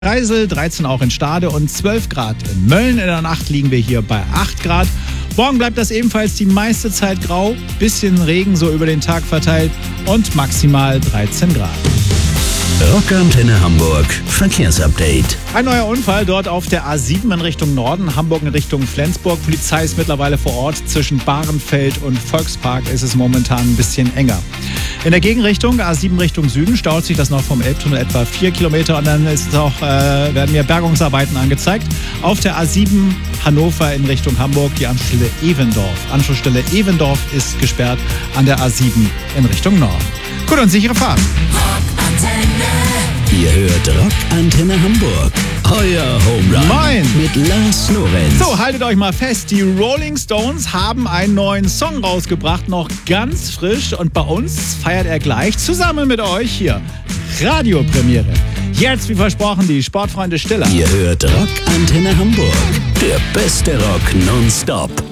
Kreisel, 13 auch in Stade und 12 Grad in Mölln. In der Nacht liegen wir hier bei 8 Grad. Morgen bleibt das ebenfalls die meiste Zeit grau, bisschen Regen so über den Tag verteilt und maximal 13 Grad. Rockantenne Hamburg Verkehrsupdate. Ein neuer Unfall dort auf der A7 in Richtung Norden, Hamburg in Richtung Flensburg. Polizei ist mittlerweile vor Ort. Zwischen Bahrenfeld und Volkspark ist es momentan ein bisschen enger. In der Gegenrichtung, A7 Richtung Süden, staut sich das noch vom Elbtunnel etwa 4 Kilometer und dann werden mir Bergungsarbeiten angezeigt. Auf der A7 Hannover in Richtung Hamburg die Anschlussstelle Evendorf. Anschlussstelle Evendorf ist gesperrt an der A7 in Richtung Norden. Gut und sichere Fahrt. Ihr hört Rockantenne Hamburg. Euer Home Run. Moin. Mit Lars Lorenz. So, haltet euch mal fest. Die Rolling Stones haben einen neuen Song rausgebracht, noch ganz frisch. Und bei uns feiert er gleich zusammen mit euch hier. Radiopremiere. Jetzt, wie versprochen, die Sportfreunde Stiller. Ihr hört Rockantenne Hamburg. Der beste Rock nonstop.